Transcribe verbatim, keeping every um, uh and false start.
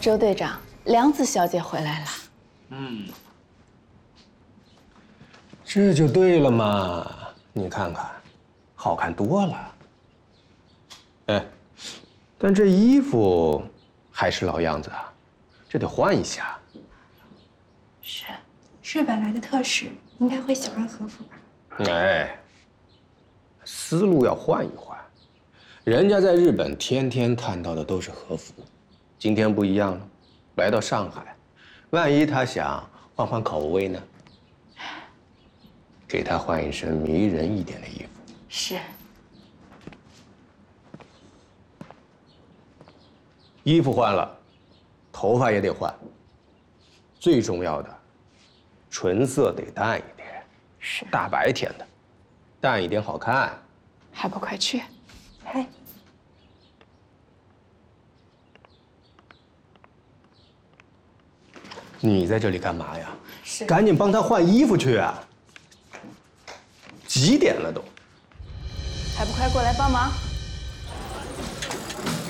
周队长，梁子小姐回来了。 嗯，这就对了嘛！你看看，好看多了。哎，但这衣服还是老样子啊，这得换一下。 是，日本来的特使应该会喜欢和服吧？ 哎，思路要换一换。人家在日本天天看到的都是和服，今天不一样了，来到上海，万一他想换换口味呢？给他换一身迷人一点的衣服。 是。 衣服换了，头发也得换。最重要的，唇色得淡一点。 是。 大白天的，淡一点好看。 还不快去？ 嗨。 你在这里干嘛呀？ 是。 赶紧帮他换衣服去啊！几点了都？ 还不快过来帮忙？